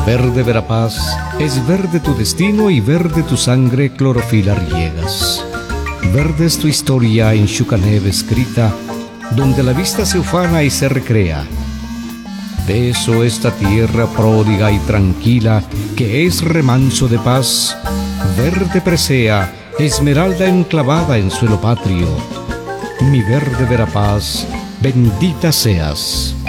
Verde Verapaz, es verde tu destino y verde tu sangre clorofila riegas. Verde es tu historia en Xucaneb escrita, donde la vista se ufana y se recrea. De eso esta tierra pródiga y tranquila, que es remanso de paz, verde presea, esmeralda enclavada en suelo patrio. Mi verde Verapaz, bendita seas.